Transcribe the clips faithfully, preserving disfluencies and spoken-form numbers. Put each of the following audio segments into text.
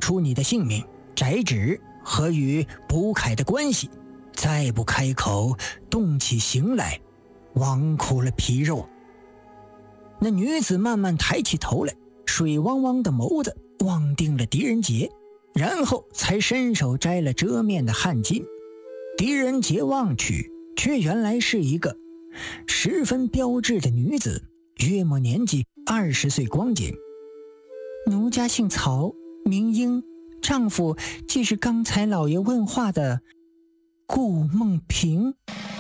出你的性命、宅址和与卜凯的关系，再不开口动起刑来，枉苦了皮肉。那女子慢慢抬起头来，水汪汪的眸子望定了狄仁杰，然后才伸手摘了遮面的汗巾。狄仁杰望去，却原来是一个十分标致的女子，约莫年纪二十岁光景。奴家姓曹，名英，丈夫即是刚才老爷问话的顾梦平。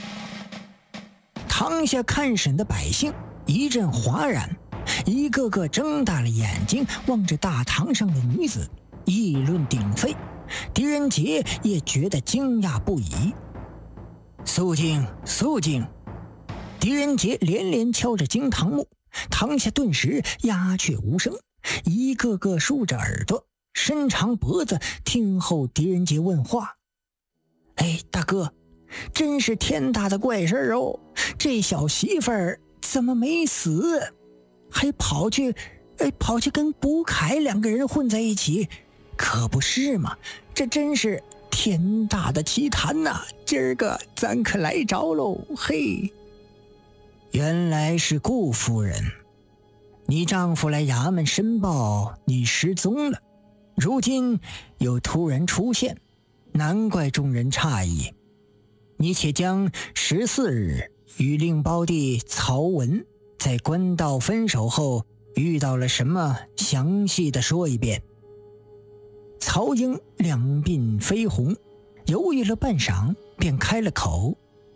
堂下看审的百姓一阵哗然，一个个睁大了眼睛望着大堂上的女子，议论鼎沸。狄仁杰也觉得惊讶不已。肃静，肃静！狄仁杰连连敲着惊堂木，堂下顿时鸦雀无声，一个个竖着耳朵，伸长脖子听候狄仁杰问话。哎，大哥，真是天大的怪事哦！这小媳妇儿怎么没死，还跑去哎跑去跟卜凯两个人混在一起，可不是嘛？这真是天大的奇谈呐！今儿个咱可来着喽！嘿，原来是顾夫人，你丈夫来衙门申报你失踪了，如今又突然出现，难怪众人诧异。你且将十四日与令胞弟曹文在官道分手后遇到了什么，详细的说一遍。曹英两鬓绯红，犹豫了半晌，便开了口。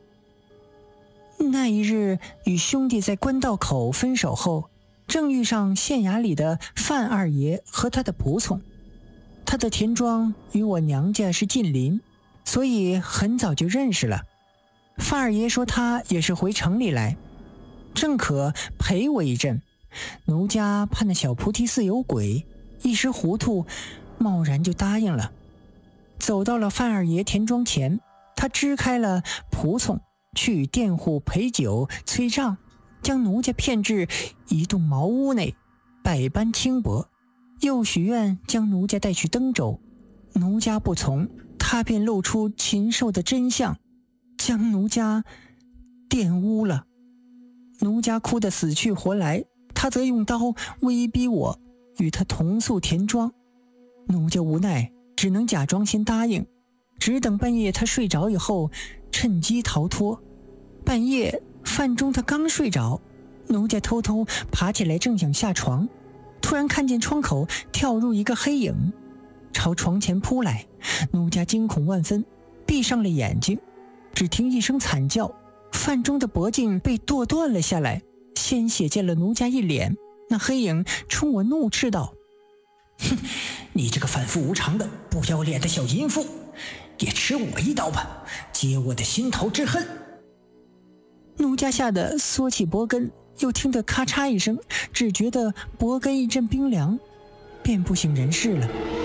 那一日与兄弟在官道口分手后，正遇上县衙里的范二爷和他的仆从。他的田庄与我娘家是近邻，所以很早就认识了。范二爷说他也是回城里来，正可陪我一阵。奴家怕那小菩提寺有鬼，一时糊涂，贸然就答应了。走到了范二爷田庄前，他支开了仆从，去与佃户陪酒催账，将奴家骗至一栋茅屋内，百般轻薄，又许愿将奴家带去登州。奴家不从，他便露出禽兽的真相，将奴家玷污了。奴家哭得死去活来，他则用刀威逼我与他同宿田庄。奴家无奈，只能假装先答应，只等半夜他睡着以后，趁机逃脱。半夜饭中他刚睡着，奴家偷偷爬起来，正想下床，突然看见窗口跳入一个黑影，朝床前扑来。奴家惊恐万分，闭上了眼睛，只听一声惨叫，饭中的脖颈被剁断了下来，鲜血溅了奴家一脸。那黑影冲我怒斥道：哼，你这个反复无常的不要脸的小淫妇，也吃我一刀吧，解我的心头之恨。奴家吓得缩起脖根，又听得咔嚓一声，只觉得脖根一阵冰凉，便不省人事了。